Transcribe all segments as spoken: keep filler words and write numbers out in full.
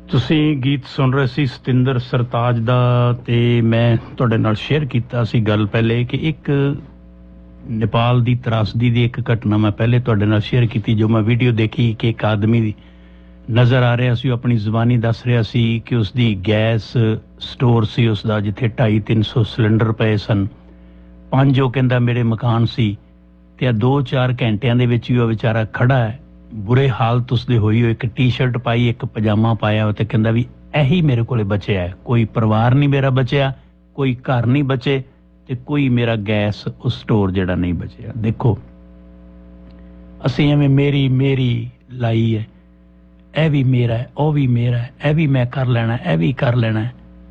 ਤੁਸੀਂ ਗੀਤ ਸੁਣ ਰਹੇ ਸੀ ਸਤਿੰਦਰ ਸਰਤਾਜ ਦਾ ਤੇ ਮੈਂ ਤੁਹਾਡੇ ਨਾਲ ਸ਼ੇਅਰ ਕੀਤਾ ਸੀ ਗੱਲ ਪਹਿਲੇ ਕਿ ਇੱਕ ਨੇਪਾਲ ਦੀ ਤਰਾਸਦੀ ਦੀ ਇੱਕ ਘਟਨਾ ਮੈਂ ਪਹਿਲੇ ਤੁਹਾਡੇ ਨਾਲ ਸ਼ੇਅਰ ਕੀਤੀ ਜੋ ਮੈਂ ਵੀਡੀਓ ਦੇਖੀ ਕਿ ਇੱਕ ਆਦਮੀ ਦੀ ਨਜ਼ਰ ਆ ਰਿਹਾ ਸੀ, ਉਹ ਆਪਣੀ ਜ਼ੁਬਾਨੀ ਦੱਸ ਰਿਹਾ ਸੀ ਕਿ ਉਸ ਦੀ ਗੈਸ ਸਟੋਰ ਸੀ ਉਸ ਦਾ ਜਿੱਥੇ ਢਾਈ ਤਿੰਨ ਸੌ ਸਿਲੰਡਰ ਪਏ ਸਨ। ਪੰਜ ਉਹ ਕਹਿੰਦਾ ਮੇਰੇ ਮਕਾਨ ਸੀ ਤੇ ਆ ਦੋ ਚਾਰ ਘੰਟਿਆਂ ਦੇ ਵਿੱਚ ਹੀ ਉਹ ਵਿਚਾਰਾ ਖੜਾ ਹੈ, ਬੁਰੇ ਹਾਲਤ ਉਸਦੇ ਹੋਈ ਹੋਈ, ਇੱਕ ਟੀ ਸ਼ਰਟ ਪਾਈ ਇੱਕ ਪਜਾਮਾ ਪਾਇਆ ਤੇ ਕਹਿੰਦਾ ਵੀ ਇਹੀ ਮੇਰੇ ਕੋਲੇ ਬਚਿਆ ਹੈ, ਕੋਈ ਪਰਿਵਾਰ ਨਹੀਂ ਮੇਰਾ ਬਚਿਆ, ਕੋਈ ਘਰ ਨਹੀਂ ਬਚੇ ਤੇ ਕੋਈ ਮੇਰਾ ਗੈਸ ਉਹ ਸਟੋਰ ਜਿਹੜਾ ਨਹੀਂ ਬਚਿਆ। ਦੇਖੋ ਅਸੀਂ ਐਵੇਂ ਮੇਰੀ ਮੇਰੀ ਲਾਈ ਹੈ, ਇਹ ਵੀ ਮੇਰਾ ਹੈ ਉਹ ਵੀ ਮੇਰਾ ਹੈ, ਇਹ ਵੀ ਮੈਂ ਕਰ ਲੈਣਾ ਇਹ ਵੀ ਕਰ ਲੈਣਾ।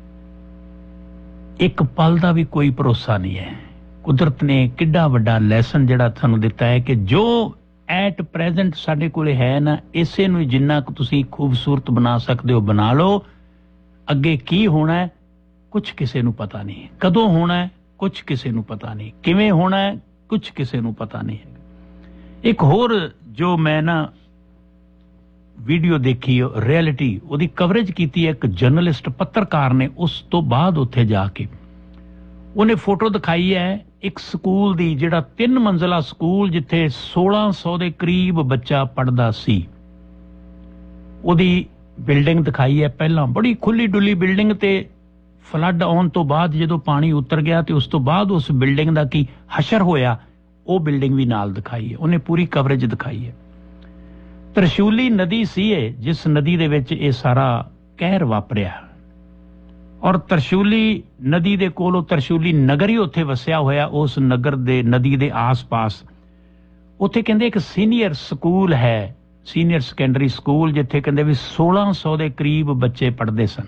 ਇੱਕ ਪਲ ਦਾ ਵੀ ਕੋਈ ਭਰੋਸਾ ਨਹੀਂ ਹੈ। ਕੁਦਰਤ ਨੇ ਕਿੱਡਾ ਵੱਡਾ ਲੈਸਨ ਜਿਹੜਾ ਤੁਹਾਨੂੰ ਦਿੱਤਾ ਹੈ ਕਿ ਜੋ ਐਟ ਪ੍ਰੈਜ਼ੈਂਟ ਸਾਡੇ ਕੋਲੇ ਹੈ ਨਾ, ਇਸੇ ਨੂੰ ਜਿੰਨਾ ਕੁ ਤੁਸੀਂ ਖੂਬਸੂਰਤ ਬਣਾ ਸਕਦੇ ਹੋ ਬਣਾ ਲਓ। ਅੱਗੇ ਕੀ ਹੋਣਾ ਹੈ ਕੁਛ ਕਿਸੇ ਨੂੰ ਪਤਾ ਨਹੀਂ, ਕਦੋਂ ਹੋਣਾ ਹੈ ਕੁਛ ਕਿਸੇ ਨੂੰ ਪਤਾ ਨਹੀਂ, ਕਿਵੇਂ ਹੋਣਾ ਹੈ ਕੁਛ ਕਿਸੇ ਨੂੰ ਪਤਾ ਨਹੀਂ ਹੈ। ਇੱਕ ਹੋਰ ਜੋ ਮੈਂ ਨਾ ਵੀਡੀਓ ਦੇਖੀ ਰਿਐਲਿਟੀ ਉਹਦੀ ਕਵਰੇਜ ਕੀਤੀ ਹੈ ਇੱਕ ਜਰਨਲਿਸਟ ਪੱਤਰਕਾਰ ਨੇ, ਉਸ ਤੋਂ ਬਾਅਦ ਉੱਥੇ ਜਾ ਕੇ ਉਹਨੇ ਫੋਟੋ ਦਿਖਾਈ ਹੈ ਇੱਕ ਸਕੂਲ ਦੀ ਜਿਹੜਾ ਤਿੰਨ ਮੰਜ਼ਲਾ ਸਕੂਲ ਜਿੱਥੇ ਸੋਲਾਂ ਸੌ ਦੇ ਕਰੀਬ ਬੱਚਾ ਪੜ੍ਹਦਾ ਸੀ। ਉਹਦੀ ਬਿਲਡਿੰਗ ਦਿਖਾਈ ਹੈ ਪਹਿਲਾਂ ਬੜੀ ਖੁੱਲੀ ਡੁੱਲੀ ਬਿਲਡਿੰਗ ਤੇ ਫਲੱਡ ਆਉਣ ਤੋਂ ਬਾਅਦ ਜਦੋਂ ਪਾਣੀ ਉਤਰ ਗਿਆ ਤੇ ਉਸ ਤੋਂ ਬਾਅਦ ਉਸ ਬਿਲਡਿੰਗ ਦਾ ਕੀ ਹਸ਼ਰ ਹੋਇਆ ਉਹ ਬਿਲਡਿੰਗ ਵੀ ਨਾਲ ਦਿਖਾਈ ਹੈ, ਉਹਨੇ ਪੂਰੀ ਕਵਰੇਜ ਦਿਖਾਈ ਹੈ। ਤਰਸ਼ੂਲੀ ਨਦੀ ਸੀ ਇਹ ਜਿਸ ਨਦੀ ਦੇ ਵਿੱਚ ਇਹ ਸਾਰਾ ਕਹਿਰ ਵਾਪਰਿਆ ਔਰ ਤਰਸ਼ੂਲੀ ਨਦੀ ਦੇ ਕੋਲ ਉਹ ਤਰਸ਼ੂਲੀ ਨਗਰ ਹੀ ਉੱਥੇ ਵਸਿਆ ਹੋਇਆ। ਉਸ ਨਗਰ ਦੇ ਨਦੀ ਦੇ ਆਸ-ਪਾਸ ਉੱਥੇ ਕਹਿੰਦੇ ਇੱਕ ਸੀਨੀਅਰ ਸਕੂਲ ਹੈ, ਸੀਨੀਅਰ ਸੈਕੰਡਰੀ ਸਕੂਲ ਜਿੱਥੇ ਕਹਿੰਦੇ ਵੀ ਸੋਲਾਂ ਸੌ ਦੇ ਕਰੀਬ ਬੱਚੇ ਪੜ੍ਹਦੇ ਸਨ।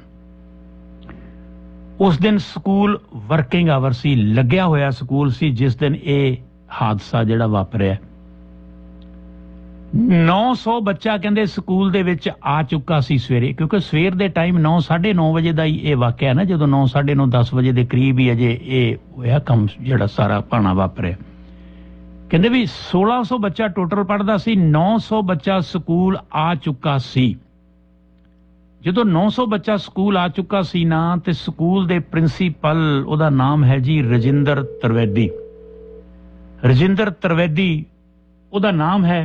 ਉਸ ਦਿਨ ਸਕੂਲ ਵਰਕਿੰਗ ਆਵਰ ਸੀ, ਲੱਗਿਆ ਹੋਇਆ ਸਕੂਲ ਸੀ ਜਿਸ ਦਿਨ ਇਹ ਹਾਦਸਾ ਜਿਹੜਾ ਵਾਪਰਿਆ। ਨੌ ਸੌ ਬੱਚਾ ਕਹਿੰਦੇ ਸਕੂਲ ਦੇ ਵਿੱਚ ਆ ਚੁੱਕਾ ਸੀ ਸਵੇਰੇ, ਕਿਉਂਕਿ ਸਵੇਰ ਦੇ ਟਾਈਮ ਨੌ ਸਾਢੇ ਨੌ ਵਜੇ ਦਾ ਹੀ ਇਹ ਵਾਕਿਆ ਨਾ, ਜਦੋਂ ਨੌ ਸਾਢੇ ਨੌ ਦਸ ਵਜੇ ਦੇ ਕਰੀਬ ਹੀ ਅਜੇ ਇਹ ਹੋਇਆ ਕੰਮ ਜਿਹੜਾ ਸਾਰਾ ਭਾਣਾ ਵਾਪਰਿਆ। ਕਹਿੰਦੇ ਵੀ ਸੋਲਾਂ ਸੌ ਬੱਚਾ ਟੋਟਲ ਪੜ੍ਹਦਾ ਸੀ, ਨੌ ਸੌ ਬੱਚਾ ਸਕੂਲ ਆ ਚੁੱਕਾ ਸੀ। ਜਦੋਂ ਨੌ ਸੌ ਬੱਚਾ ਸਕੂਲ ਆ ਚੁੱਕਾ ਸੀ ਨਾ ਤੇ ਸਕੂਲ ਦੇ ਪ੍ਰਿੰਸੀਪਲ ਉਹਦਾ ਨਾਮ ਹੈ ਜੀ ਰਜਿੰਦਰ ਤ੍ਰਿਵੇਦੀ, ਰਜਿੰਦਰ ਤ੍ਰਿਵੇਦੀ ਉਹਦਾ ਨਾਮ ਹੈ।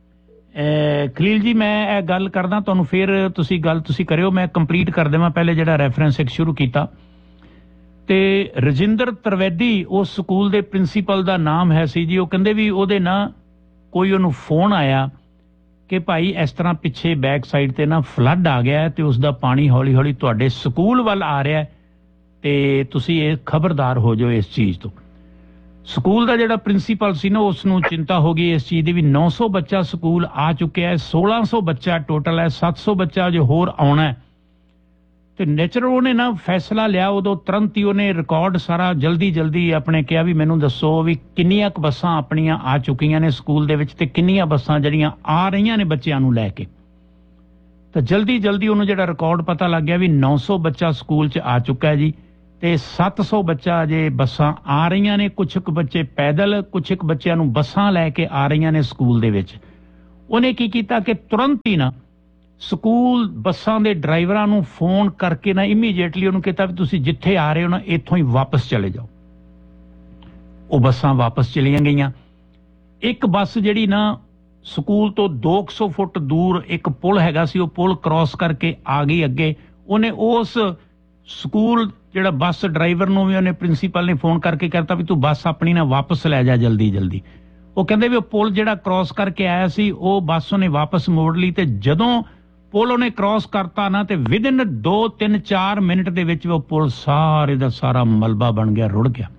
ਖਲੀਲ ਜੀ ਮੈਂ ਇਹ ਗੱਲ ਕਰਦਾ ਤੁਹਾਨੂੰ, ਫਿਰ ਤੁਸੀਂ ਗੱਲ ਤੁਸੀਂ ਕਰਿਓ, ਮੈਂ ਕੰਪਲੀਟ ਕਰ ਦੇਵਾਂ ਪਹਿਲੇ ਜਿਹੜਾ ਰੈਫਰੈਂਸ ਇੱਕ ਸ਼ੁਰੂ ਕੀਤਾ। ਤੇ ਰਜਿੰਦਰ ਤ੍ਰਿਵੇਦੀ ਉਸ ਸਕੂਲ ਦੇ ਪ੍ਰਿੰਸੀਪਲ ਦਾ ਨਾਮ ਹੈ ਸੀ ਜੀ। ਉਹ ਕਹਿੰਦੇ ਵੀ ਉਹਦੇ ਨਾ ਕੋਈ ਉਹਨੂੰ ਫੋਨ ਆਇਆ ਕਿ ਭਾਈ ਇਸ ਤਰ੍ਹਾਂ ਪਿੱਛੇ ਬੈਕ ਸਾਈਡ ਤੇ ਨਾ ਫਲੱਡ ਆ ਗਿਆ ਤੇ ਉਸ ਦਾ ਪਾਣੀ ਹੌਲੀ ਹੌਲੀ ਤੁਹਾਡੇ ਸਕੂਲ ਵੱਲ ਆ ਰਿਹਾ ਤੇ ਤੁਸੀਂ ਇਹ ਖਬਰਦਾਰ ਹੋ ਜਾਓ ਇਸ ਚੀਜ਼ ਤੋਂ। ਸਕੂਲ ਦਾ ਜਿਹੜਾ ਪ੍ਰਿੰਸੀਪਲ ਸੀ ਨਾ ਉਸ ਨੂੰ ਚਿੰਤਾ ਹੋ ਗਈ ਇਸ ਚੀਜ਼ ਦੀ ਵੀ ਨੌ ਸੌ ਬੱਚਾ ਸਕੂਲ ਆ ਚੁੱਕਿਆ ਹੈ, ਸੋਲਾਂ ਸੌ ਬੱਚਾ ਟੋਟਲ ਹੈ, ਸੱਤ ਸੌ ਬੱਚਾ ਜੋ ਹੋਰ ਆਉਣਾ ਤੇ ਨੇਚਰ ਉਹਨੇ ਨਾ ਫੈਸਲਾ ਲਿਆ ਉਦੋਂ ਤੁਰੰਤ ਹੀ ਉਹਨੇ ਰਿਕਾਰਡ ਸਾਰਾ ਜਲਦੀ ਜਲਦੀ ਆਪਣੇ ਕਿਹਾ ਵੀ ਮੈਨੂੰ ਦੱਸੋ ਵੀ ਕਿੰਨੀਆਂ ਕੁ ਬੱਸਾਂ ਆਪਣੀਆਂ ਆ ਚੁੱਕੀਆਂ ਨੇ ਸਕੂਲ ਦੇ ਵਿੱਚ ਤੇ ਕਿੰਨੀਆਂ ਬੱਸਾਂ ਜਿਹੜੀਆਂ ਆ ਰਹੀਆਂ ਨੇ ਬੱਚਿਆਂ ਨੂੰ ਲੈ ਕੇ। ਤਾਂ ਜਲਦੀ ਜਲਦੀ ਉਹਨੂੰ ਜਿਹੜਾ ਰਿਕਾਰਡ ਪਤਾ ਲੱਗ ਗਿਆ ਵੀ ਨੌ ਸੌ ਬੱਚਾ ਸਕੂਲ 'ਚ ਆ ਚੁੱਕਾ ਹੈ ਜੀ ਤੇ ਸੱਤ ਸੌ ਬੱਚਾ ਅਜੇ ਬੱਸਾਂ ਆ ਰਹੀਆਂ ਨੇ, ਕੁਛ ਕੁ ਬੱਚੇ ਪੈਦਲ, ਕੁਛ ਕੁ ਬੱਚਿਆਂ ਨੂੰ ਬੱਸਾਂ ਲੈ ਕੇ ਆ ਰਹੀਆਂ ਨੇ ਸਕੂਲ ਦੇ ਵਿੱਚ। ਉਹਨੇ ਕੀ ਕੀਤਾ ਕਿ ਤੁਰੰਤ ਹੀ ਨਾ ਸਕੂਲ ਬੱਸਾਂ ਦੇ ਡਰਾਈਵਰਾਂ ਨੂੰ ਫੋਨ ਕਰਕੇ ਨਾ ਇਮੀਡੀਏਟਲੀ ਉਹਨੂੰ ਕਿਹਾ ਵੀ ਤੁਸੀਂ ਜਿੱਥੇ ਆ ਰਹੇ ਹੋ ਨਾ ਇੱਥੋਂ ਹੀ ਵਾਪਸ ਚਲੇ ਜਾਓ। ਉਹ ਬੱਸਾਂ ਵਾਪਸ ਚਲੀਆਂ ਗਈਆਂ। ਇੱਕ ਬੱਸ ਜਿਹੜੀ ਨਾ ਸਕੂਲ ਤੋਂ ਦੋ ਕੁ ਸੌ ਫੁੱਟ ਦੂਰ ਇੱਕ ਪੁਲ ਹੈਗਾ ਸੀ, ਉਹ ਪੁਲ ਕ੍ਰਾਸ ਕਰਕੇ ਆ ਗਈ ਅੱਗੇ। ਉਹਨੇ ਉਸ ਸਕੂਲ ਜਿਹੜਾ ਬੱਸ ਡਰਾਈਵਰ ਨੂੰ ਵੀ ਉਹਨੇ ਪ੍ਰਿੰਸੀਪਲ ਨੇ ਫੋਨ ਕਰਕੇ ਕਹਿਤਾ ਵੀ ਤੂੰ ਬੱਸ ਆਪਣੀ ਨਾ ਵਾਪਸ ਲੈ ਜਾ ਜਲਦੀ ਜਲਦੀ। ਉਹ ਕਹਿੰਦੇ ਵੀ ਉਹ ਪੁਲ ਜਿਹੜਾ ਕ੍ਰਾਸ ਕਰਕੇ ਆਇਆ ਸੀ ਉਹ ਬੱਸ ਉਹਨੇ ਵਾਪਸ ਮੋੜ ਲਈ ਤੇ ਜਦੋਂ ਪੁਲ ਉਹਨੇ ਕ੍ਰਾਸ ਕਰਤਾ ਨਾ ਤੇ ਵਿਦਿਨ ਦੋ ਤਿੰਨ ਚਾਰ ਮਿੰਟ ਦੇ ਵਿੱਚ ਉਹ ਪੁਲ ਸਾਰੇ ਦਾ ਸਾਰਾ ਮਲਬਾ ਬਣ ਗਿਆ, ਰੁੜ ਗਿਆ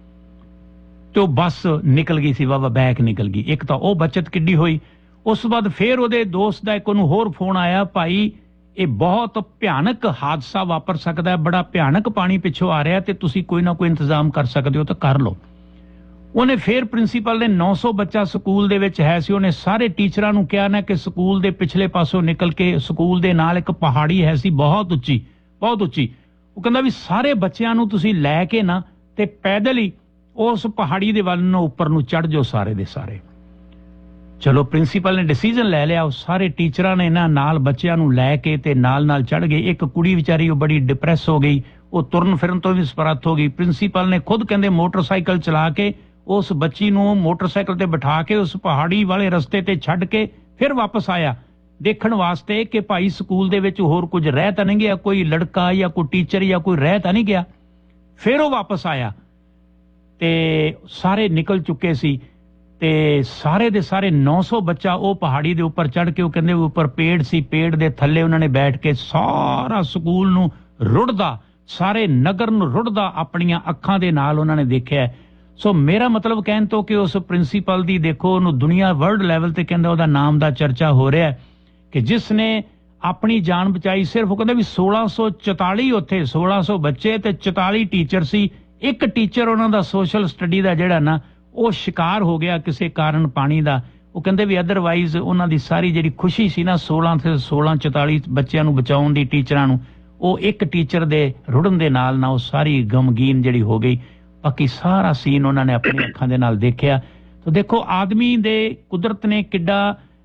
ਤੇ ਉਹ ਬੱਸ ਨਿਕਲ ਗਈ ਸੀ, ਵਾਵਾ ਬੈਕ ਨਿਕਲ ਗਈ। ਇੱਕ ਤਾਂ ਉਹ ਬਚਤ ਕਿੱਡੀ ਹੋਈ। ਉਸ ਤੋਂ ਬਾਅਦ ਫਿਰ ਉਹਦੇ ਦੋਸਤ ਦਾ ਇੱਕ ਉਹਨੂੰ ਹੋਰ ਫੋਨ ਆਇਆ, ਭਾਈ ਇਹ ਬਹੁਤ ਭਿਆਨਕ ਹਾਦਸਾ ਵਾਪਰ ਸਕਦਾ ਹੈ, ਬੜਾ ਭਿਆਨਕ ਪਾਣੀ ਪਿੱਛੋਂ ਆ ਰਿਹਾ ਤੇ ਤੁਸੀਂ ਕੋਈ ਨਾ ਕੋਈ ਇੰਤਜ਼ਾਮ ਕਰ ਸਕਦੇ ਹੋ ਤਾਂ ਕਰ ਲਓ। ਉਹਨੇ ਫਿਰ ਪ੍ਰਿੰਸੀਪਲ ਨੇ ਨੌ ਸੌ ਬੱਚਾ ਸਕੂਲ ਦੇ ਵਿੱਚ ਹੈ ਸੀ, ਉਹਨੇ ਸਾਰੇ ਟੀਚਰਾਂ ਨੂੰ ਕਿਹਾ ਨਾ ਕਿ ਸਕੂਲ ਦੇ ਪਿਛਲੇ ਪਾਸੋਂ ਨਿਕਲ ਕੇ ਸਕੂਲ ਦੇ ਨਾਲ ਇੱਕ ਪਹਾੜੀ ਹੈ ਸੀ ਬਹੁਤ ਉੱਚੀ ਬਹੁਤ ਉੱਚੀ। ਉਹ ਕਹਿੰਦਾ ਵੀ ਸਾਰੇ ਬੱਚਿਆਂ ਨੂੰ ਤੁਸੀਂ ਲੈ ਕੇ ਨਾ ਤੇ ਪੈਦਲ ਹੀ ਉਸ ਪਹਾੜੀ ਦੇ ਵੱਲ ਨੂੰ ਉੱਪਰ ਨੂੰ ਚੜ੍ਹ ਜਾਓ ਸਾਰੇ ਦੇ ਸਾਰੇ। ਚਲੋ ਪ੍ਰਿੰਸੀਪਲ ਨੇ ਡਿਸੀਜਨ ਲੈ ਲਿਆ, ਉਹ ਸਾਰੇ ਟੀਚਰਾਂ ਨੇ ਨਾ ਨਾਲ ਬੱਚਿਆਂ ਨੂੰ ਲੈ ਕੇ ਤੇ ਨਾਲ ਨਾਲ ਚੜ ਗਏ। ਇੱਕ ਕੁੜੀ ਵਿਚਾਰੀ ਉਹ ਬੜੀ ਡਿਪਰੈਸ ਹੋ ਗਈ, ਉਹ ਤੁਰਨ ਫਿਰਨ ਤੋਂ ਵੀ ਸਮਰੱਥ ਹੋ ਗਈ। ਪ੍ਰਿੰਸੀਪਲ ਨੇ ਖੁਦ ਕਹਿੰਦੇ ਮੋਟਰਸਾਈਕਲ ਚਲਾ ਕੇ ਉਸ ਬੱਚੀ ਨੂੰ ਮੋਟਰਸਾਈਕਲ ਤੇ ਬਿਠਾ ਕੇ ਉਸ ਪਹਾੜੀ ਵਾਲੇ ਰਸਤੇ ਤੇ ਛੱਡ ਕੇ ਫਿਰ ਵਾਪਸ ਆਇਆ ਦੇਖਣ ਵਾਸਤੇ ਕਿ ਭਾਈ ਸਕੂਲ ਦੇ ਵਿੱਚ ਹੋਰ ਕੁਝ ਰਹਿ ਤਾਂ ਨਹੀਂ ਗਿਆ, ਕੋਈ ਲੜਕਾ ਜਾਂ ਕੋਈ ਟੀਚਰ ਜਾਂ ਕੋਈ ਰਹਿ ਤਾਂ ਨਹੀਂ ਗਿਆ। ਫਿਰ ਉਹ ਵਾਪਸ ਆਇਆ ਤੇ ਸਾਰੇ ਨਿਕਲ ਚੁੱਕੇ ਸੀ ਤੇ ਸਾਰੇ ਦੇ ਸਾਰੇ ਨੌ ਸੌ ਬੱਚਾ ਉਹ ਪਹਾੜੀ ਦੇ ਉੱਪਰ ਚੜ ਕੇ, ਉਹ ਕਹਿੰਦੇ ਉੱਪਰ ਪੇੜ ਸੀ, ਪੇੜ ਦੇ ਥੱਲੇ ਉਹਨਾਂ ਨੇ ਬੈਠ ਕੇ ਸਾਰਾ ਸਕੂਲ ਨੂੰ ਰੁੜਦਾ, ਸਾਰੇ ਨਗਰ ਨੂੰ ਰੁੜਦਾ ਆਪਣੀਆਂ ਅੱਖਾਂ ਦੇ ਨਾਲ ਉਹਨਾਂ ਨੇ ਦੇਖਿਆ। ਸੋ ਮੇਰਾ ਮਤਲਬ ਕਹਿਣ ਤੋਂ ਕਿ ਉਸ ਪ੍ਰਿੰਸੀਪਲ ਦੀ ਦੇਖੋ ਉਹਨੂੰ ਦੁਨੀਆ ਵਰਲਡ ਲੈਵਲ ਤੇ ਕਹਿੰਦਾ ਉਹਦਾ ਨਾਮ ਦਾ ਚਰਚਾ ਹੋ ਰਿਹਾ ਕਿ ਜਿਸ ਨੇ ਆਪਣੀ ਜਾਨ ਬਚਾਈ। ਸਿਰਫ ਉਹ ਕਹਿੰਦਾ ਵੀ ਸੋਲਾਂ ਸੌ ਚੁਤਾਲੀ ਉੱਥੇ ਸੋਲਾਂ ਸੌ ਬੱਚੇ ਤੇ ਚੁਤਾਲੀ ਟੀਚਰ ਸੀ। ਇੱਕ ਟੀਚਰ ਉਹਨਾਂ ਦਾ ਸੋਸ਼ਲ ਸਟੱਡੀ ਦਾ ਜਿਹੜਾ ਨਾ ਉਹ ਸ਼ਿਕਾਰ ਹੋ ਗਿਆ ਕਿਸੇ ਕਾਰਨ ਪਾਣੀ ਦਾ। ਉਹ ਕਹਿੰਦੇ ਵੀ ਅਦਰਵਾਈਜ਼ ਉਹਨਾਂ ਦੀ ਸਾਰੀ ਜਿਹੜੀ ਖੁਸ਼ੀ ਸੀ ਨਾ ਸੋਲਾਂ ਤੇ ਸੋਲਾਂ ਚੁਤਾਲੀ ਬੱਚਿਆਂ ਨੂੰ ਬਚਾਉਣ ਦੀ ਟੀਚਰਾਂ ਨੂੰ, ਉਹ ਇੱਕ ਟੀਚਰ ਦੇ ਰੁੜਨ ਦੇ ਨਾਲ ਨਾ ਉਹ ਸਾਰੀ ਗਮਗੀਨ ਜਿਹੜੀ ਹੋ ਗਈ। ਬਾਕੀ ਸਾਰਾ ਸੀਨ ਉਹਨਾਂ ਨੇ ਆਪਣੀ ਅੱਖਾਂ ਦੇ ਨਾਲ ਦੇਖਿਆ। ਤਾਂ ਦੇਖੋ ਆਦਮੀ ਦੇ ਕੁਦਰਤ ਨੇ ਕਿੱਡਾ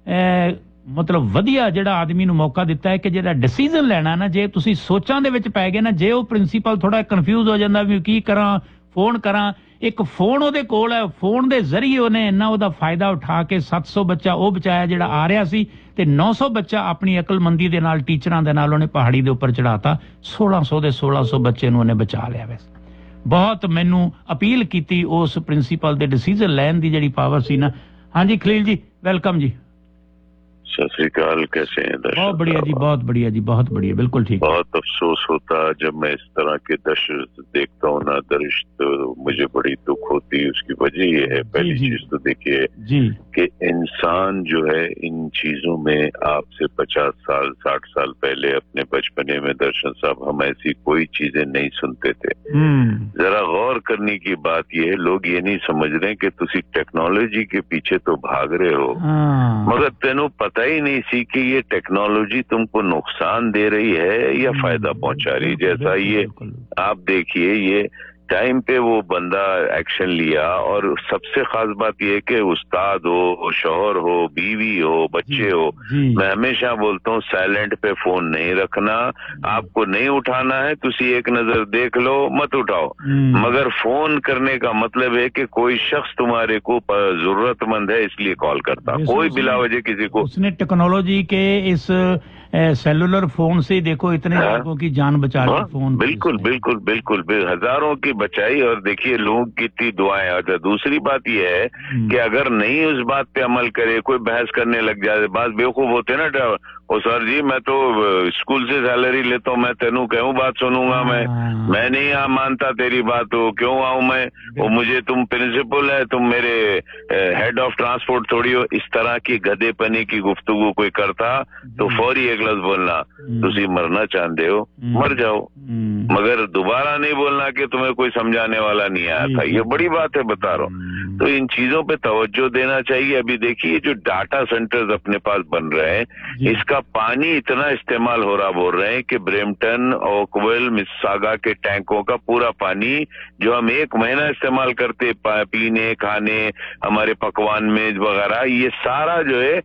ਮਤਲਬ ਵਧੀਆ ਜਿਹੜਾ ਆਦਮੀ ਨੂੰ ਮੌਕਾ ਦਿੱਤਾ ਹੈ ਕਿ ਜਿਹੜਾ ਡਿਸੀਜਨ ਲੈਣਾ ਨਾ, ਜੇ ਤੁਸੀਂ ਸੋਚਾਂ ਦੇ ਵਿੱਚ ਪੈ ਗਏ ਨਾ, ਜੇ ਉਹ ਪ੍ਰਿੰਸੀਪਲ ਥੋੜਾ ਕਨਫਿਊਜ਼ ਹੋ ਜਾਂਦਾ ਵੀ ਕੀ ਕਰਾਂ, ਫੋਨ ਕਰਾਂ, ਇੱਕ ਫੋਨ ਉਹਦੇ ਕੋਲ ਹੈ, ਫੋਨ ਦੇ ਜ਼ਰੀਏ ਉਹਨੇ ਇੰਨਾ ਉਹਦਾ ਫਾਇਦਾ ਉਠਾ ਕੇ ਸੱਤ ਸੌ ਬੱਚਾ ਉਹ ਬਚਾਇਆ ਜਿਹੜਾ ਆ ਰਿਹਾ ਸੀ ਤੇ ਨੌ ਸੌ ਬੱਚਾ ਆਪਣੀ ਅਕਲਮੰਦੀ ਦੇ ਨਾਲ ਟੀਚਰਾਂ ਦੇ ਨਾਲ ਉਹਨੇ ਪਹਾੜੀ ਦੇ ਉੱਪਰ ਚੜਾਤਾ। ਸੋਲਾਂ ਸੌ ਦੇ ਸੋਲਾਂ ਸੌ ਬੱਚੇ ਨੂੰ ਉਹਨੇ ਬਚਾ ਲਿਆ। ਵੈਸੇ ਬਹੁਤ ਮੈਨੂੰ ਅਪੀਲ ਕੀਤੀ ਉਸ ਪ੍ਰਿੰਸੀਪਲ ਦੇ ਡਿਸੀਜਨ ਲੈਣ ਦੀ ਜਿਹੜੀ ਪਾਵਰ ਸੀ ਨਾ। ਹਾਂਜੀ ਖਲੀਲ ਜੀ, ਵੈਲਕਮ ਜੀ। सत श्री अकाल, कैसे हैं दर्शक? बहुत बढ़िया जी, बहुत बढ़िया जी, बहुत बढ़िया, बिल्कुल ठीक। बहुत अफसोस होता जब मैं इस तरह के दृश्य देखता हूँ ना, दृश्य तो मुझे बड़ी दुख होती है। उसकी वजह ये है, पहली चीज तो देखिए कि इंसान जो है इन चीजों में आपसे पचास साल साठ साल पहले अपने बचपने में दर्शन साहब हम ऐसी कोई चीजें नहीं सुनते थे। जरा गौर करने की बात यह है, लोग ये नहीं समझ रहे कि तुसी टेक्नोलॉजी के पीछे तो भाग रहे हो, मगर तेनों पता ही नहीं सी कि ये टेक्नोलॉजी तुमको नुकसान दे रही है या फायदा पहुंचा रही। जैसा ये आप देखिए, ये टाइम पे वो बंदा एक्शन लिया। और सबसे खास बात ये है कि उस्ताद हो, शौहर हो, बीवी हो, बच्चे हो, मैं हमेशा बोलता हूँ साइलेंट पे फोन नहीं रखना। आपको नहीं उठाना है तुसी एक नजर देख लो, मत उठाओ, मगर फोन करने का मतलब है कि कोई शख्स तुम्हारे को जरूरतमंद है इसलिए कॉल करता, कोई बिला वजह किसी को। उसने टेक्नोलॉजी के इस सेलुलर फोन से देखो इतने लोगों की जान बचा ली। फोन बिल्कुल बिल्कुल बिल्कुल हजारों की बचाई। और देखिए लोगों की इतनी दुआएं। और दूसरी बात यह है कि अगर नहीं उस बात पे अमल करे, कोई बहस करने लग जाए, बात बेवकूफ होते ना ड्राइवर, ओ सर जी मैं तो स्कूल से सैलरी लेता हूँ, मैं तेनू कहूँ बात सुनूंगा, मैं मैं नहीं आ, मानता तेरी बात, हो क्यों आऊं मैं, वो मुझे तुम प्रिंसिपल है, तुम मेरे हेड ऑफ ट्रांसपोर्ट थोड़ी हो। इस तरह की गधेपनी की गुफ्तगू कोई करता तो फौरी एक लफ्ज बोलना, तुसी मरना चाहते हो मर जाओ, मगर दोबारा नहीं बोलना कि तुम्हें कोई समझाने वाला नहीं आया था। ये बड़ी बात है, बता रहा हूँ। तो इन चीजों पे तवज्जो देना चाहिए। अभी देखिए जो डाटा सेंटर्स अपने पास बन रहे हैं, इसका पानी इतना इस्तेमाल हो रहा, बोल रहे हैं कि ब्रैम्पटन, ओकविल, मिसिसागा के टैंकों का पूरा पानी जो हम एक महीना इस्तेमाल करते पीने, खाने, हमारे पकवान में वगैरह, ये सारा जो है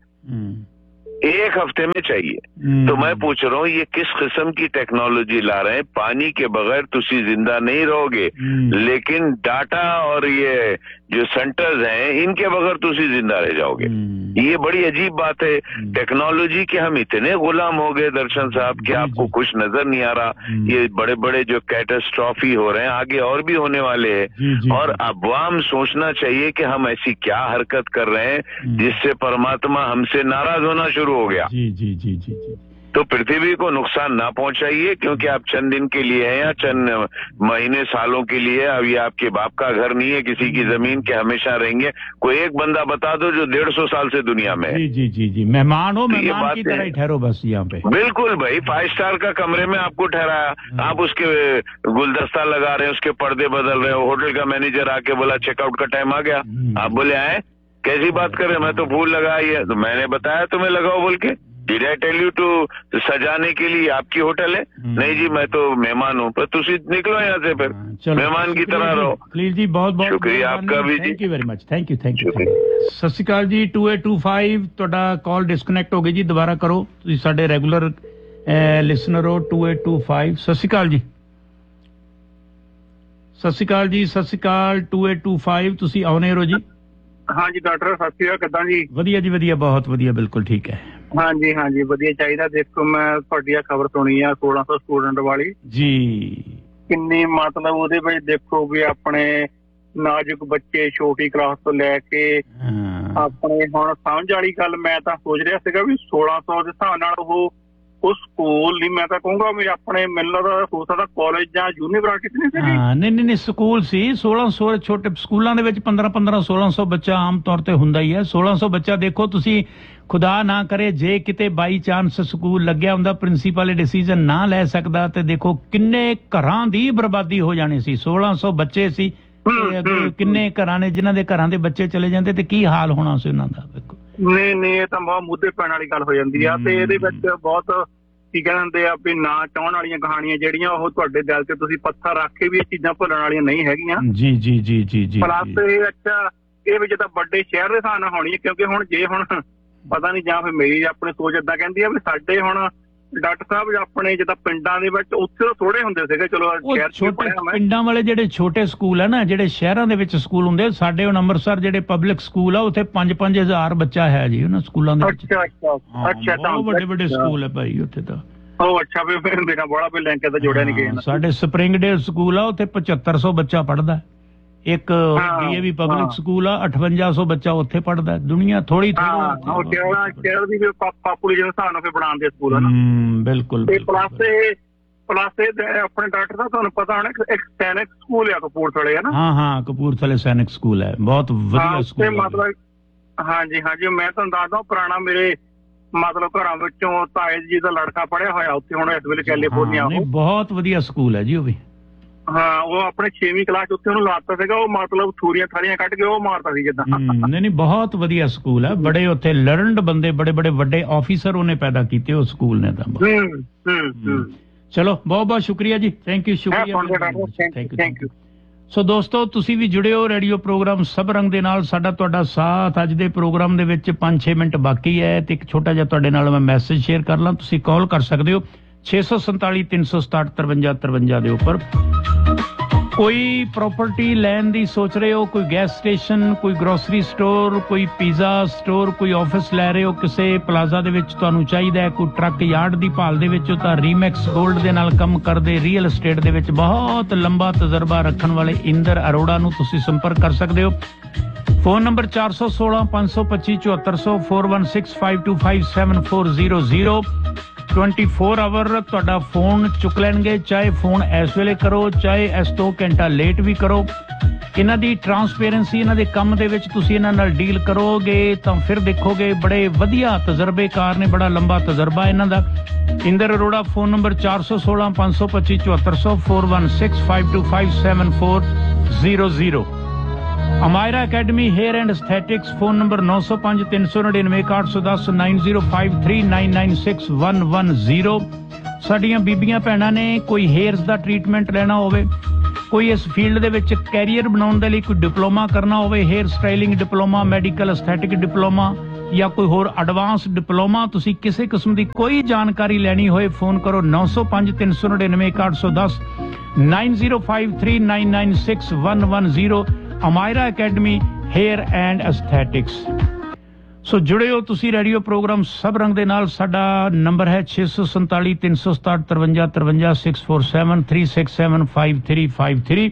एक हफ्ते में चाहिए। तो मैं पूछ रहा हूँ ये किस किस्म की टेक्नोलॉजी ला रहे हैं? पानी के बगैर तुसी जिंदा नहीं रहोगे, लेकिन डाटा और ये जो सेंटर्स हैं इनके बगैर तुसी जिंदा रह जाओगे। ये बड़ी अजीब बात है टेक्नोलॉजी के। हम इतने गुलाम हो गए दर्शन साहब कि आपको कुछ नजर नहीं आ रहा। ये बड़े बड़े जो कैटास्ट्रॉफी हो रहे हैं आगे और भी होने वाले हैं, और अवाम सोचना चाहिए कि हम ऐसी क्या हरकत कर रहे हैं जिससे परमात्मा हमसे नाराज होना शुरू हो गया। जी जी जी जी जी। तो पृथ्वी को नुकसान ना पहुंचाइए, क्योंकि आप चंद दिन के लिए हैं या चंद महीने सालों के लिए। अब ये आपके बाप का घर नहीं है, किसी की जमीन के हमेशा रहेंगे। कोई एक बंदा बता दो जो डेढ़ सौ साल से दुनिया में है। जी जी जी जी, मेहमान हो, मेहमान की तरह ही ठहरो बस यहाँ पे। बिल्कुल भाई, फाइव स्टार का कमरे में आपको ठहराया, आप उसके गुलदस्ता लगा रहे हैं, उसके पर्दे बदल रहे हो। होटल का मैनेजर आके बोला चेकआउट का टाइम आ गया, आप बोले आए, कैसी बात कर रहे हैं, मैं तो फूल लगाई है। तो मैंने बताया तुम्हें लगाओ बोल के, Did I tell you to सजाने के लिए आपकी होटल है? नहीं जी, मैं तो मेहमान हूँ। पर तुसी निकलो यहाँ से, फिर मेहमान की तरह रहो। प्लीज जी, बहुत बहुत शुक्रिया आपका भी जी। Thank you very much, thank you thank you. ਸਤਿ ਸ਼੍ਰੀ ਅਕਾਲ ਜੀ। टू एट टू फाइव ਤੁਹਾਡਾ ਕਾਲ ਡਿਸਕਨੈਕਟ ਹੋ ਗਈ ਜੀ, ਦੁਬਾਰਾ ਕਰੋ। ਤੁਸੀਂ ਸਾਡੇ ਰੈਗੂਲਰ ਲਿਸਨਰ ਹੋ। To eight to five. ਸਤਿ ਸ਼੍ਰੀ ਅਕਾਲ ਜੀ। ਸਤਿ ਸ਼੍ਰੀ ਅਕਾਲ ਜੀ। ਸਤਿ ਸ਼੍ਰੀ ਅਕਾਲ। टू एट टू फाइव ਤੁਸੀਂ ਆਉਨੇ ਹੋ ਜੀ? ਹਾਂਜੀ ਡਾਕਟਰ ਸਤਿ ਸ਼੍ਰੀ ਅਕਾਲ, ਕਿੱਦਾਂ ਜੀ? ਵਧੀਆ ਜੀ ਵਧੀਆ, ਬਹੁਤ ਵਧੀਆ, ਬਿਲਕੁਲ ਠੀਕ ਹੈ। ਹਾਂਜੀ ਹਾਂਜੀ ਵਧੀਆ ਚਾਹੀਦਾ। ਦੇਖੋ ਮੈਂ ਤੁਹਾਡੀ ਆ ਖਬਰ ਸੁਣੀ ਆ ਸੋਲਾਂ ਸੌ ਸਟੂਡੈਂਟ ਵਾਲੀ ਜੀ। ਕਿੰਨੀ ਮਤਲਬ ਉਹਦੇ ਵਿੱਚ ਦੇਖੋ ਵੀ ਆਪਣੇ ਨਾਜ਼ੁਕ ਬੱਚੇ ਛੋਟੀ ਕਲਾਸ ਤੋਂ ਲੈ ਕੇ ਆਪਣੇ ਹੁਣ ਸਮਝ ਵਾਲੀ ਗੱਲ, ਮੈਂ ਤਾਂ ਸੋਚ ਰਿਹਾ ਸੀਗਾ ਵੀ ਸੋਲਾਂ ਸੌ ਦੇ ਹਿਸਾਬ ਨਾਲ ਉਹ ਉਹ ਸਕੂਲ ਨਹੀਂ, ਮੈਂ ਤਾਂ ਕਹੂੰਗਾ ਵੀ ਆਪਣੇ ਮੈਨੂੰ ਲੱਗਦਾ ਹੋ ਸਕਦਾ ਕਾਲਜ ਜਾਂ ਯੂਨੀਵਰਸਿਟੀ ਨਹੀਂ ਸੀ। ਹਾਂ ਨਹੀਂ ਨਹੀਂ ਸਕੂਲ ਸੀ। ਸੋਲਾਂ ਸੌ ਛੋਟੇ ਸਕੂਲਾਂ ਦੇ ਵਿੱਚ ਪੰਦਰਾਂ ਪੰਦਰਾਂ ਸੋਲਾਂ ਸੌ ਬੱਚਾ ਆਮ ਤੌਰ ਤੇ ਹੁੰਦਾ ਹੀ ਹੈ। ਸੋਲਾਂ ਸੌ ਬੱਚਾ ਦੇਖੋ ਤੁਸੀਂ, ਖੁਦਾ ਨਾ ਕਰੇ ਜੇ ਕਿਤੇ ਬਾਈ ਚਾਂਸ ਸਕੂਲ ਲੱਗਿਆ ਹੁੰਦਾ, ਪ੍ਰਿੰਸੀਪਲ ਡਿਸੀਜਨ ਨਾ ਲੈ ਸਕਦਾ, ਤੇ ਦੇਖੋ ਕਿੰਨੇ ਘਰਾਂ ਦੀ ਬਰਬਾਦੀ ਹੋ ਜਾਣੀ ਸੀ। ਸੋਲਾਂ ਸੌ ਬੱਚੇ ਸੀ, ਕਿੰਨੇ ਘਰਾਂ ਨੇ ਜਿਨ੍ਹਾਂ ਦੇ ਘਰਾਂ ਦੇ ਬੱਚੇ ਚਲੇ ਜਾਂਦੇ ਤੇ ਕੀ ਹਾਲ ਹੋਣਾ ਸੀ ਉਹਨਾਂ ਦਾ। ਦੇਖੋ ਨਹੀਂ ਨਹੀਂ ਇਹ ਤਾਂ ਬਹੁਤ ਮੁੱਦੇ ਪੈਣ ਵਾਲੀ ਗੱਲ ਹੋ ਜਾਂਦੀ ਆ। ਤੇ ਇਹਦੇ ਵਿੱਚ ਬਹੁਤ ਕੀ ਕਹਿੰਦੇ ਆ ਵੀ ਨਾ ਚਾਹਣ ਵਾਲੀਆਂ ਕਹਾਣੀਆਂ ਜਿਹੜੀਆਂ ਉਹ ਤੁਹਾਡੇ ਦਿਲ ਤੇ ਤੁਸੀਂ ਪੱਥਰ ਰੱਖ ਕੇ ਵੀ ਇਹ ਚੀਜ਼ਾਂ ਭੁੱਲਣ ਵਾਲੀਆਂ ਨਹੀਂ ਹੈਗੀਆਂ। ਜੀ ਜੀ ਜੀ ਜੀ ਜੀ। ਪਲੱਸ ਇਹ ਅੱਛਾ ਇਹ ਵੀ ਜਿੱਦਾਂ ਵੱਡੇ ਸ਼ਹਿਰ ਦੇ ਹਿਸਾਬ ਨਾਲ ਹੋਣੀ ਹੈ, ਕਿਉਂਕਿ ਹੁਣ ਜੇ ਹੁਣ ਪਤਾ ਨਹੀਂ ਜਾਂ ਫਿਰ ਮੇਰੀ ਆਪਣੀ ਸੋਚ ਏਦਾਂ ਕਹਿੰਦੀ ਆ ਵੀ ਸਾਡੇ ਹੁਣ ਡਾਕਟਰ ਸਾਹਿਬ ਆਪਣੇ ਜਿੱਦਾਂ ਪਿੰਡਾਂ ਦੇ ਵਿੱਚ ਉੱਥੇ ਥੋੜੇ ਹੁੰਦੇ ਸੀਗੇ। ਚਲੋ ਸ਼ਹਿਰ ਚ ਪੜਿਆ ਮੈਂ, ਪਿੰਡਾਂ ਵਾਲੇ ਜਿਹੜੇ ਛੋਟੇ ਸਕੂਲ ਹੈ ਨਾ, ਜਿਹੜੇ ਸ਼ਹਿਰਾਂ ਦੇ ਵਿੱਚ ਸਕੂਲ ਹੁੰਦੇ, ਸਾਡੇ ਹੁਣ ਅੰਮ੍ਰਿਤਸਰ ਜਿਹੜੇ ਪਬਲਿਕ ਸਕੂਲ ਆ ਉੱਥੇ ਪੰਜ ਪੰਜ ਹਜ਼ਾਰ ਬੱਚਾ ਹੈ ਜੀ ਉਹਨਾਂ ਸਕੂਲਾਂ ਦੇ ਵਿੱਚ। ਅੱਛਾ ਅੱਛਾ ਅੱਛਾ ਬਹੁਤ ਵੱਡੇ ਵੱਡੇ ਸਕੂਲ ਹੈ ਭਾਈ ਉੱਥੇ ਤਾਂ। ਉਹ ਅੱਛਾ ਵੀ ਫਿਰ ਮੇਰਾ ਬੜਾ ਵੀ ਲਿੰਕ ਤਾਂ ਜੋੜਿਆ ਨਹੀਂ ਗਿਆ। ਸਾਡੇ ਸਪਰਿੰਗਡੇਲ ਸਕੂਲ ਆ ਉੱਥੇ ਪਚੱਤਰ ਸੌ ਬੱਚਾ ਪੜ੍ਹਦਾ। ਇੱਕ ਡੀਏਵੀ ਪਬਲਿਕ ਸਕੂਲ ਆ ਅਠਵੰਜਾ ਸੌ ਬੱਚਾ ਉੱਥੇ ਪੜ੍ਹਦਾ। ਦੁਨੀਆ ਥੋੜੀ ਥੋੜੀ ਪਾਪੂਲੇਸ਼ਨ ਹਿਸਾਬ ਨਾਲ ਫਿਰ ਬਣਾਉਂਦੇ ਸਕੂਲ ਹੈ ਨਾ। ਬਿਲਕੁਲ। ਪਲੱਸ ਪਲੱਸ ਆਪਣੇ ਡਾਕਟਰ ਦਾ ਤੁਹਾਨੂੰ ਪਤਾ ਹੋਣਾ ਇੱਕ ਸੈਨਿਕ ਸਕੂਲ ਆ ਕਪੂਰਥਲੇ ਹੈ ਨਾ। ਹਾਂ ਹਾਂ ਕਪੂਰਥਲੇ ਸੈਨਿਕ ਸਕੂਲ ਹੈ, ਬਹੁਤ ਵਧੀਆ ਸਕੂਲ। ਮਤਲਬ ਹਾਂਜੀ ਹਾਂਜੀ ਮੈਂ ਤੁਹਾਨੂੰ ਦੱਸਦਾ ਪੁਰਾਣਾ ਮੇਰੇ ਮਤਲਬ ਘਰਾਂ ਵਿੱਚੋਂ ਤਾਏ ਜੀ ਦਾ ਲੜਕਾ ਪੜ੍ਹਿਆ ਹੋਇਆ ਉੱਥੇ, ਹੁਣ ਇਸ ਵੇਲੇ ਕੈਲੀਫੋਰਨੀਆ। ਉਹ ਬਹੁਤ ਵਧੀਆ ਸਕੂਲ ਹੈ ਜੀ ਉਹ ਵੀ। ਹਾਂ ਉਹ ਆਪਣੇ ਛੇਵੀਂ ਕਲਾਸ ਉੱਥੇ ਉਹਨੂੰ ਲਾਤਾ ਸੀਗਾ, ਉਹ ਮਤਲਬ ਥੂਰੀਆਂ ਥਾਰੀਆਂ ਕੱਢ ਕੇ ਉਹ ਮਾਰਦਾ ਸੀ ਜਿੱਦਾਂ। ਨਹੀਂ ਨਹੀਂ ਬਹੁਤ ਵਧੀਆ ਸਕੂਲ ਹੈ, ਬੜੇ ਉੱਥੇ ਲਰਨਡ ਬੰਦੇ, ਬੜੇ ਬੜੇ ਵੱਡੇ ਆਫੀਸਰ ਉਹਨੇ ਪੈਦਾ ਕੀਤੇ ਉਹ ਸਕੂਲ ਨੇ ਤਾਂ। ਚਲੋ ਬਹੁਤ ਬਹੁਤ ਸ਼ੁਕਰੀਆ ਜੀ, ਥੈਂਕ ਯੂ। ਸ਼ੁਕਰੀਆ, ਥੈਂਕ ਯੂ। ਸੋ ਦੋਸਤੋ ਤੁਸੀਂ ਵੀ ਜੁੜੇ ਹੋ ਰੇਡੀਓ ਪ੍ਰੋਗਰਾਮ ਸਭ ਰੰਗ ਦੇ ਨਾਲ। ਸਾਡਾ ਤੁਹਾਡਾ ਸਾਥ ਅੱਜ ਦੇ ਪ੍ਰੋਗਰਾਮ ਦੇ ਵਿੱਚ ਪੰਜ ਛੇ ਮਿੰਟ ਬਾਕੀ ਹੈ ਤੇ ਇੱਕ ਛੋਟਾ ਜਿਹਾ ਤੁਹਾਡੇ ਨਾਲ ਮੈਂ ਮੈਸੇਜ ਸ਼ੇਅਰ ਕਰ ਲਾਂ। ਤੁਸੀਂ ਕਾਲ ਕਰ ਸਕਦੇ ਹੋ ਛੇ ਸੌ ਸੰਤਾਲੀ ਤਿੰਨ ਸੌ ਸਤਾਹਠ ਤਰਵੰਜਾ ਤਰਵੰਜਾ ਦੇ ਉੱਪਰ। ਕੋਈ ਪ੍ਰਾਪਰਟੀ ਲੈਣ ਦੀ ਸੋਚ ਰਹੇ ਹੋ, ਕੋਈ ਗੈਸ ਸਟੇਸ਼ਨ, ਕੋਈ ਗਰੋਸਰੀ ਸਟੋਰ, ਕੋਈ ਪੀਜ਼ਾ ਸਟੋਰ, ਕੋਈ ਆਫਿਸ ਲੈ ਰਹੇ ਹੋ ਕਿਸੇ ਪਲਾਜ਼ਾ ਦੇ ਵਿੱਚ ਤੁਹਾਨੂੰ ਚਾਹੀਦਾ ਹੈ, ਕੋਈ ਟਰੱਕ ਯਾਰਡ ਦੀ ਭਾਲ ਦੇ ਵਿੱਚ, ਤਾਂ ਰੀਮੈਕਸ ਗੋਲਡ ਦੇ ਨਾਲ ਕੰਮ ਕਰਦੇ ਰੀਅਲ ਏਸਟੇਟ ਦੇ ਵਿੱਚ ਬਹੁਤ ਲੰਬਾ ਤਜਰਬਾ ਰੱਖਣ ਵਾਲੇ ਇੰਦਰ ਅਰੋੜਾ ਨੂੰ ਤੁਸੀਂ ਸੰਪਰਕ ਕਰ ਸਕਦੇ ਹੋ। ਫੋਨ ਨੰਬਰ ਚਾਰ ਸੌ ਸੋਲਾਂ ਪੰਜ ਸੌ ਪੱਚੀ ਚੁਹੱਤਰ ਸੌ four one six five to five seven four zero zero. Twenty four hour ਤੁਹਾਡਾ ਫੋਨ ਚੁੱਕ ਲੈਣਗੇ, ਚਾਹੇ ਫੋਨ ਇਸ ਵੇਲੇ ਕਰੋ ਚਾਹੇ ਇਸ ਤੋਂ ਘੰਟਾ ਲੇਟ ਵੀ ਕਰੋ। ਇਹਨਾਂ ਦੀ ਟਰਾਂਸਪੇਰੈਂਸੀ, ਇਹਨਾਂ ਦੇ ਕੰਮ ਦੇ ਵਿੱਚ ਤੁਸੀਂ ਇਹਨਾਂ ਨਾਲ ਡੀਲ ਕਰੋਗੇ ਤਾਂ ਫਿਰ ਦੇਖੋਗੇ ਬੜੇ ਵਧੀਆ ਤਜਰਬੇਕਾਰ ਨੇ, ਬੜਾ ਲੰਬਾ ਤਜਰਬਾ ਇਹਨਾਂ ਦਾ। ਇੰਦਰ ਅਰੋੜਾ ਫੋਨ ਨੰਬਰ ਚਾਰ ਸੌ ਸੋਲਾਂ ਪੰਜ ਸੌ ਪੱਚੀ ਚੁਹੱਤਰ ਸੌ four one six five to five seven four zero zero. Amaira academy hair and ਐਸਥੈਟਿਕਸ phone number ਨੌ ਸੌ ਪੰਜ ਤਿੰਨ ਸੌ ਨੜਿਨਵੇਂ ਇੱਕ ਅੱਠ ਸੌ ਦਸ nine zero five three nine nine six one one zero. ਸਾਡੀਆਂ ਬੀਬੀਆਂ ਭੈਣਾਂ ਨੇ ਕੋਈ ਹੇਅਰਸ ਦਾ ਟ੍ਰੀਟਮੈਂਟ ਲੈਣਾ ਹੋਵੇ, ਕੋਈ ਇਸ ਫੀਲਡ ਦੇ ਵਿੱਚ ਕੈਰੀਅਰ ਬਣਾਉਣ ਦੇ ਲਈ ਕੋਈ ਡਿਪਲੋਮਾ ਕਰਨਾ ਹੋਵੇ, hair styling diploma, medical aesthetic diploma ਜਾਂ ਕੋਈ ਹੋਰ ਐਡਵਾਂਸ ਡਿਪਲੋਮਾ, ਤੁਸੀਂ ਕਿਸੇ ਕਿਸਮ ਦੀ ਕੋਈ ਜਾਣਕਾਰੀ ਲੈਣੀ ਹੋਏ ਫੋਨ ਕਰੋ ਨੌ ਸੌ ਪੰਜ ਤਿੰਨ ਸੌ ਨੜਿਨਵੇਂ ਇੱਕ ਅੱਠ ਸੌ ਦਸ nine zero five three nine nine six one one zero. Amaira academy hair and ਐਸਥੈਟਿਕਸ। ਸੋ ਜੁੜੇ ਹੋ ਤੁਸੀਂ ਰੇਡੀਓ ਪ੍ਰੋਗਰਾਮ ਸਭ ਰੰਗ ਦੇ ਨਾਲ। ਸਾਡਾ ਨੰਬਰ ਹੈ ਛੇ ਸੌ ਸੰਤਾਲੀ ਤਿੰਨ ਸੌ ਸਤਾਹਠ ਤਰਵੰਜਾ ਤਰਵੰਜਾ six four seven three six seven five three five three.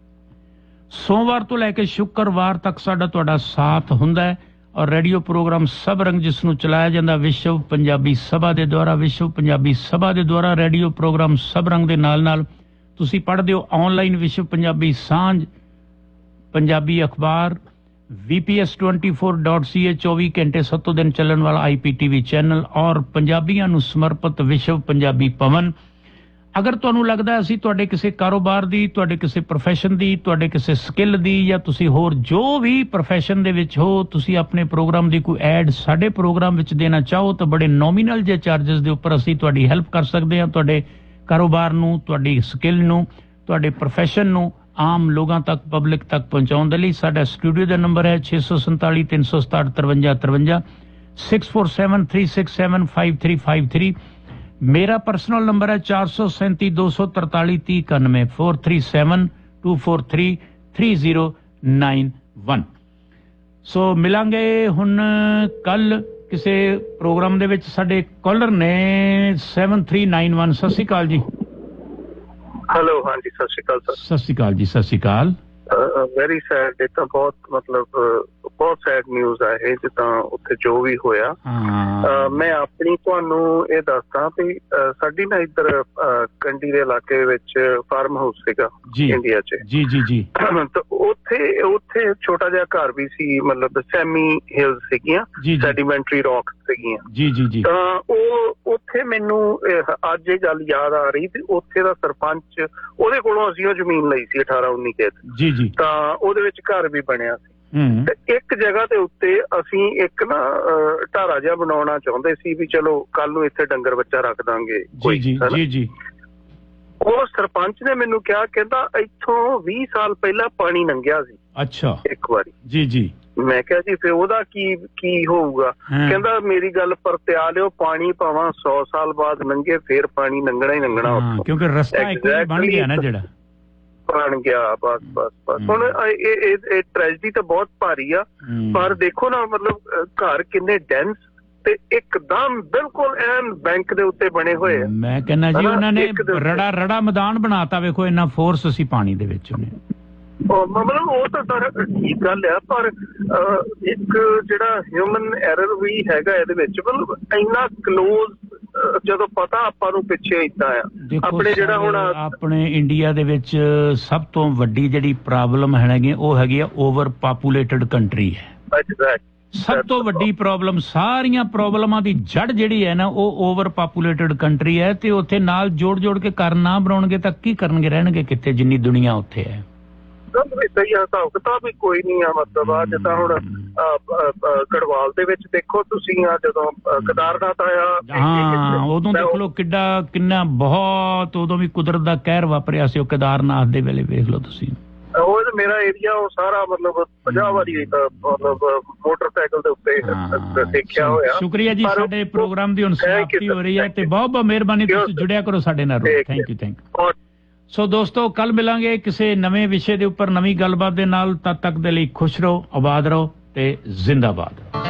ਸੋਮਵਾਰ ਤੋਂ ਲੈ ਕੇ ਸ਼ੁੱਕਰਵਾਰ ਤੱਕ ਸਾਡਾ ਤੁਹਾਡਾ ਸਾਥ ਹੁੰਦਾ ਹੈ ਔਰ ਰੇਡੀਓ ਪ੍ਰੋਗਰਾਮ ਸਭ ਰੰਗ ਜਿਸ ਨੂੰ ਚਲਾਇਆ ਜਾਂਦਾ ਵਿਸ਼ਵ ਪੰਜਾਬੀ ਸਭਾ ਦੇ ਦੁਆਰਾ। ਵਿਸ਼ਵ ਪੰਜਾਬੀ ਸਭਾ ਦੇ ਦੁਆਰਾ ਰੇਡੀਓ ਪ੍ਰੋਗਰਾਮ ਸਭ ਰੰਗ ਦੇ ਨਾਲ ਨਾਲ ਤੁਸੀਂ ਪੜ੍ਹਦੇ ਹੋ ਆਨਲਾਈਨ ਵਿਸ਼ਵ ਪੰਜਾਬੀ ਸਾਂਝ, ਪੰਜਾਬੀ ਅਖਬਾਰ, ਵੀ P S twenty four dot ਸੀ ਏ ਚੌਵੀ ਘੰਟੇ ਸੱਤੋਂ ਦਿਨ ਚੱਲਣ ਵਾਲਾ ਆਈ ਪੀ ਟੀ ਵੀ ਚੈਨਲ ਔਰ ਪੰਜਾਬੀਆਂ ਨੂੰ ਸਮਰਪਿਤ ਵਿਸ਼ਵ ਪੰਜਾਬੀ ਭਵਨ। ਅਗਰ ਤੁਹਾਨੂੰ ਲੱਗਦਾ ਅਸੀਂ ਤੁਹਾਡੇ ਕਿਸੇ ਕਾਰੋਬਾਰ ਦੀ, ਤੁਹਾਡੇ ਕਿਸੇ ਪ੍ਰੋਫੈਸ਼ਨ ਦੀ, ਤੁਹਾਡੇ ਕਿਸੇ ਸਕਿੱਲ ਦੀ, ਜਾਂ ਤੁਸੀਂ ਹੋਰ ਜੋ ਵੀ ਪ੍ਰੋਫੈਸ਼ਨ ਦੇ ਵਿੱਚ ਹੋ, ਤੁਸੀਂ ਆਪਣੇ ਪ੍ਰੋਗਰਾਮ ਦੀ ਕੋਈ ਐਡ ਸਾਡੇ ਪ੍ਰੋਗਰਾਮ ਵਿੱਚ ਦੇਣਾ ਚਾਹੋ ਤਾਂ ਬੜੇ ਨੋਮੀਨਲ ਜੇ ਚਾਰजेस ਦੇ ਉੱਪਰ ਅਸੀਂ ਤੁਹਾਡੀ ਹੈਲਪ ਕਰ ਸਕਦੇ ਹਾਂ। ਤੁਹਾਡੇ ਕਾਰੋਬਾਰ ਨੂੰ, ਤੁਹਾਡੀ ਸਕਿੱਲ ਨੂੰ, ਤੁਹਾਡੇ ਪ੍ਰੋਫੈਸ਼ਨ ਨੂੰ ਆਮ ਲੋਕਾਂ ਤੱਕ, ਪਬਲਿਕ ਤੱਕ ਪਹੁੰਚਾਉਣ ਦੇ ਲਈ ਸਾਡਾ ਸਟੂਡੀਓ ਦਾ ਨੰਬਰ ਹੈ ਛੇ ਸੌ ਸੰਤਾਲੀ ਤਿੰਨ ਸੌ ਸਤਾਹਠ ਤਰਵੰਜਾ ਤਰਵੰਜਾ six four seven three six seven five three five three. ਮੇਰਾ ਪਰਸਨਲ ਨੰਬਰ ਹੈ ਚਾਰ ਸੌ ਸੈਂਤੀ ਦੋ ਸੌ ਤਰਤਾਲੀ ਤੀਹ ਇਕਾਨਵੇਂ four three seven two four three three zero nine one. ਸੋ ਮਿਲਾਂਗੇ ਹੁਣ ਕੱਲ ਕਿਸੇ ਪ੍ਰੋਗਰਾਮ ਦੇ ਵਿੱਚ। ਸਾਡੇ ਕਾਲਰ ਨੇ ਸੈਵਨ ਥ੍ਰੀ ਨਾਈਨ ਵਨ। ਸਤਿ ਸ਼੍ਰੀ ਅਕਾਲ ਜੀ। ਹੈਲੋ, ਹਾਂਜੀ ਸਤਿ ਸ਼੍ਰੀ ਅਕਾਲ ਸਰ। ਸਤਿ ਸ਼੍ਰੀ ਅਕਾਲ ਜੀ। ਸਤਿ ਸ਼੍ਰੀ ਅਕਾਲ। ਵੈਰੀ ਸੈਡ, ਇਹ ਤਾਂ ਬਹੁਤ ਮਤਲਬ ਬਹੁਤ ਸੈਡ ਨਿਊਜ਼ ਆ ਇਹ, ਜਿੱਦਾਂ ਉੱਥੇ ਜੋ ਵੀ ਹੋਇਆ। ਮੈਂ ਆਪਣੀ ਤੁਹਾਨੂੰ ਇਹ ਦੱਸਦਾ ਵੀ ਸਾਡੀ ਨਾ ਇੱਧਰ ਕੰਡੀ ਦੇ ਇਲਾਕੇ ਵਿੱਚ ਫਾਰਮ ਹਾਊਸ ਸੀਗਾ ਇੰਡੀਆ 'ਚ। ਜੀ ਜੀ ਜੀ। ਤਾਂ ਉੱਥੇ ਉੱਥੇ ਛੋਟਾ ਜਿਹਾ ਘਰ ਵੀ ਸੀ, ਮਤਲਬ ਸੈਮੀ ਹਿਲਸ ਸੀਗੀਆਂ, ਸੈਡੀਮੈਂਟਰੀ ਰੌਕ ਸੀਗੀਆਂ। ਜੀ ਜੀ ਜੀ। ਤਾਂ ਉਹ ਉੱਥੇ ਮੈਨੂੰ ਅੱਜ ਇਹ ਗੱਲ ਯਾਦ ਆ ਰਹੀ ਤੇ ਉੱਥੇ ਦਾ ਸਰਪੰਚ, ਉਹਦੇ ਕੋਲੋਂ ਅਸੀਂ ਉਹ ਜ਼ਮੀਨ ਲਈ ਸੀ ਅਠਾਰਾਂ ਉੱਨੀ ਕੇ ਜੀ ਜੀ। ਤਾਂ ਉਹਦੇ ਵਿੱਚ ਘਰ ਵੀ ਬਣਿਆ ਸੀ। ਤੇ ਇੱਕ ਜਗ੍ਹਾ ਦੇ ਉੱਤੇ ਅਸੀਂ ਇੱਕ ਨਾ ਢਾਰਾ ਜਿਹਾ ਬਣਾਉਣਾ ਚਾਹੁੰਦੇ ਸੀ ਵੀ ਚਲੋ ਕੱਲ ਨੂੰ ਇੱਥੇ ਡੰਗਰ ਬੱਚਾ ਰੱਖ ਦਾਂਗੇ ਕੋਈ। ਜੀ ਜੀ। ਉਹ ਸਰਪੰਚ ਨੇ ਮੈਨੂੰ ਕਿਹਾ, ਕਹਿੰਦਾ ਇੱਥੋਂ ਵੀਹ ਸਾਲ ਪਹਿਲਾਂ ਪਾਣੀ ਲੰਘਿਆ ਸੀ। ਅੱਛਾ। ਇੱਕ ਵਾਰੀ। ਜੀ ਜੀ। ਮੈਂ ਕਿਹਾ ਜੀ ਫਿਰ ਉਹਦਾ ਕੀ ਕੀ ਹੋਊਗਾ? ਕਹਿੰਦਾ ਮੇਰੀ ਗੱਲ ਪਰਤਿਆ ਲਿਓ, ਪਾਣੀ ਭਾਵਾਂ ਸੌ ਸਾਲ ਬਾਅਦ ਲੰਘੇ ਫੇਰ ਪਾਣੀ ਲੰਘਣਾ ਹੀ ਲੰਘਣਾ ਉੱਥੋਂ, ਕਿਉਂਕਿ ਰਸਤਾ ਇੱਕ ਬਣ ਗਿਆ ਨਾ ਜਿਹੜਾ ਬਣ ਗਿਆ। ਬਸ ਬਸ ਬਸ ਹੁਣ ਇਹ ਟ੍ਰੈਜਡੀ ਤਾਂ ਬਹੁਤ ਭਾਰੀ ਆ, ਪਰ ਦੇਖੋ ਨਾ ਮਤਲਬ ਘਰ ਕਿੰਨੇ ਡੈਂਸ ਤੇ ਇੱਕਦਮ ਬਿਲਕੁਲ ਐਨ ਬੈਂਕ ਦੇ ਉੱਤੇ ਬਣੇ ਹੋਏ ਆ। ਮੈਂ ਕਹਿੰਦਾ ਜੀ ਉਹਨਾਂ ਨੇ ਰੜਾ ਰੜਾ ਮੈਦਾਨ ਬਣਾਤਾ। ਵੇਖੋ ਇੰਨਾ ਫੋਰਸ ਸੀ ਪਾਣੀ ਦੇ ਵਿੱਚ ਉਹਨੇ। ਮਤਲਬ ਉਹ ਤਾਂ ਸਰ ਠੀਕ ਗੱਲ ਆ, ਪਰ ਇੱਕ ਜਿਹੜਾ ਹਿਊਮਨ ਐਰਰ ਵੀ ਹੈਗਾ ਇਹਦੇ ਵਿੱਚ। ਮਤਲਬ ਇੰਨਾ ਕਲੋਜ਼ ਜਦੋਂ ਪਤਾ ਆਪਾਂ ਨੂੰ ਪਿੱਛੇ ਏਦਾਂ ਆ ਆਪਣੇ ਜਿਹੜਾ ਹੁਣ ਆਪਣੇ ਇੰਡੀਆ ਦੇ ਵਿੱਚ ਸਭ ਤੋਂ ਵੱਡੀ ਜਿਹੜੀ ਪ੍ਰੋਬਲਮ ਹੈਗੀ ਉਹ ਹੈਗੀ ਆ ਓਵਰ ਪਾਪੂਲੇਟਡ ਕੰਟਰੀ ਹੈ। ਸਭ ਤੋਂ ਵੱਡੀ ਪ੍ਰੋਬਲਮ, ਸਾਰੀਆਂ ਪ੍ਰੋਬਲਮਾਂ ਦੀ ਜੜ ਜਿਹੜੀ ਹੈ ਨਾ ਉਹ ਓਵਰ ਪਾਪੂਲੇਟਡ ਕੰਟਰੀ ਹੈ। ਤੇ ਉੱਥੇ ਨਾਲ ਜੋੜ ਜੋੜ ਕੇ ਘਰ ਨਾ ਬਣਾਉਣਗੇ ਤਾਂ ਕੀ ਕਰਨਗੇ, ਰਹਿਣਗੇ ਕਿੱਥੇ ਜਿੰਨੀ ਦੁਨੀਆ ਉੱਥੇ ਹੈ। ਸਹੀ ਹਿਸਾਬ ਕਿਤਾਬ ਵੀ ਕੋਈ ਨਹੀਂ ਆ। ਮਤਲਬ ਆ ਜਿੱਦਾਂ ਹੁਣ ਗੜਵਾਲ ਦੇ ਵਿੱਚ ਦੇਖੋ ਤੁਸੀਂ, ਆ ਜਦੋਂ ਕੇਦਾਰਨਾਥ ਆਇਆ, ਹਾਂ ਉਦੋਂ ਦੇਖ ਲਓ ਕਿੱਡਾ ਕਿੰਨਾ ਬਹੁਤ ਉਦੋਂ ਵੀ ਕੁਦਰਤ ਦਾ ਕਹਿਰ ਵਾਪਰਿਆ ਸੀ ਉਹ ਕੇਦਾਰਨਾਥ ਦੇ ਵੇਲੇ। ਵੇਖ ਲਓ ਤੁਸੀਂ, ਉਹ ਮੇਰਾ ਏਰੀਆ ਉਹ ਸਾਰਾ ਮਤਲਬ ਪੰਜਾਹ ਵਾਰੀ ਮਤਲਬ ਮੋਟਰਸਾਈਕਲ ਦੇ ਉੱਤੇ ਦੇਖਿਆ ਹੋਇਆ। ਸ਼ੁਕਰੀਆ ਜੀ। ਸਾਡੇ ਪ੍ਰੋਗਰਾਮ ਦੀ ਹੁਣ ਸਮਾਪਤੀ ਹੋ ਰਹੀ ਹੈ ਤੇ ਬਹੁਤ ਬਹੁਤ ਮਿਹਰਬਾਨੀ, ਤੁਸੀਂ ਜੁੜਿਆ ਕਰੋ ਸਾਡੇ ਨਾਲ। Thank you thank you. ਸੋ ਦੋਸਤੋ, ਕੱਲ ਮਿਲਾਂਗੇ ਕਿਸੇ ਨਵੇਂ ਵਿਸ਼ੇ ਦੇ ਉੱਪਰ, ਨਵੀਂ ਗੱਲਬਾਤ ਦੇ ਨਾਲ। ਤਦ ਤੱਕ ਦੇ ਲਈ ਖੁਸ਼ ਰਹੋ, ਆਬਾਦ ਰਹੋ ਤੇ ਜ਼ਿੰਦਾਬਾਦ।